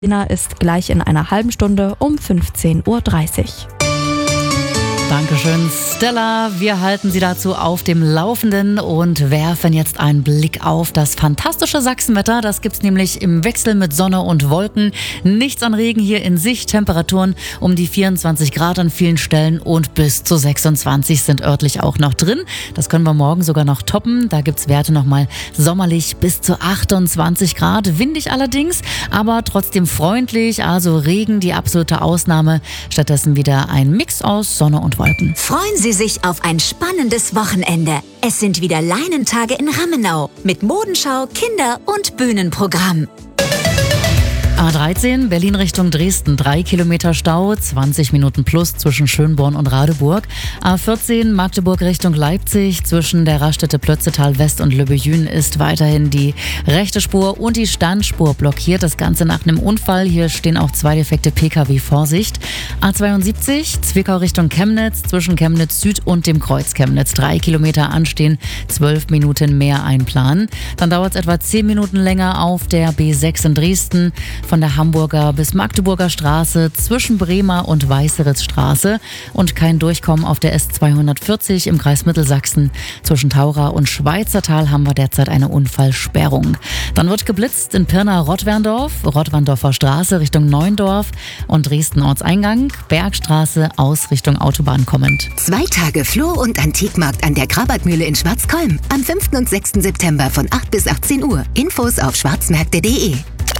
Gewinner ist gleich in einer halben Stunde um 15.30 Uhr. Dankeschön, Stella. Wir halten Sie dazu auf dem Laufenden und werfen jetzt einen Blick auf das fantastische Sachsenwetter. Das gibt's nämlich im Wechsel mit Sonne und Wolken. Nichts an Regen hier in Sicht. Temperaturen um die 24 Grad an vielen Stellen und bis zu 26 sind örtlich auch noch drin. Das können wir morgen sogar noch toppen. Da gibt's Werte nochmal sommerlich bis zu 28 Grad. Windig allerdings, aber trotzdem freundlich. Also Regen, die absolute Ausnahme. Stattdessen wieder ein Mix aus Sonne und Wolken. Freuen Sie sich auf ein spannendes Wochenende. Es sind wieder Leinentage in Rammenau mit Modenschau, Kinder- und Bühnenprogramm. A13, Berlin Richtung Dresden, 3 Kilometer Stau, 20 Minuten plus zwischen Schönborn und Radeburg. A14, Magdeburg Richtung Leipzig, zwischen der Raststätte Plötzetal West und Löbejün ist weiterhin die rechte Spur und die Standspur blockiert. Das Ganze nach einem Unfall. Hier stehen auch 2 defekte Pkw. Vorsicht. A72, Zwickau Richtung Chemnitz, zwischen Chemnitz Süd und dem Kreuz Chemnitz. 3 Kilometer anstehen, 12 Minuten mehr einplanen. Dann dauert es etwa 10 Minuten länger auf der B6 in Dresden. Von der Hamburger bis Magdeburger Straße zwischen Bremer und Weißeritzstraße und kein Durchkommen auf der S240 im Kreis Mittelsachsen. Zwischen Taura und Schweizertal haben wir derzeit eine Unfallsperrung. Dann wird geblitzt in Pirna-Rottwerndorf, Rottwerndorfer Straße Richtung Neuendorf und Dresden Ortseingang, Bergstraße aus Richtung Autobahn kommend. 2 Tage Floh- und Antikmarkt an der Grabertmühle in Schwarzkolm. Am 5. und 6. September von 8 bis 18 Uhr. Infos auf schwarzmärkte.de.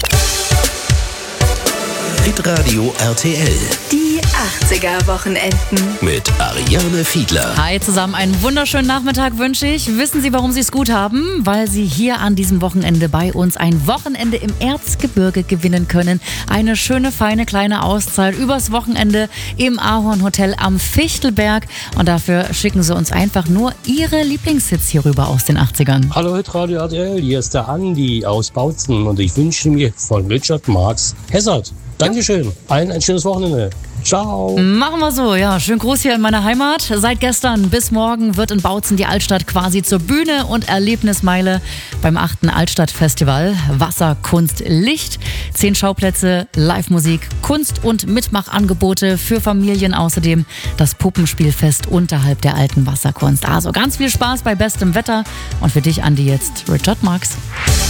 Hitradio RTL. Die 80er-Wochenenden. Mit Ariane Fiedler. Hi zusammen, einen wunderschönen Nachmittag wünsche ich. Wissen Sie, warum Sie es gut haben? Weil Sie hier an diesem Wochenende bei uns ein Wochenende im Erzgebirge gewinnen können. Eine schöne, feine, kleine Auszeit übers Wochenende im Ahorn Hotel am Fichtelberg. Und dafür schicken Sie uns einfach nur Ihre Lieblingshits hier rüber aus den 80ern. Hallo Hitradio RTL, hier ist der Andi aus Bautzen und ich wünsche mir von Richard Marx Hazard. Dankeschön. Allen ein schönes Wochenende. Ciao. Machen wir so, ja. Schönen Gruß hier in meiner Heimat. Seit gestern bis morgen wird in Bautzen die Altstadt quasi zur Bühne und Erlebnismeile beim 8. Altstadtfestival. Wasser, Kunst, Licht. 10 Schauplätze, Live-Musik, Kunst- und Mitmachangebote für Familien. Außerdem das Puppenspielfest unterhalb der alten Wasserkunst. Also ganz viel Spaß bei bestem Wetter. Und für dich, Andi, jetzt Richard Marx.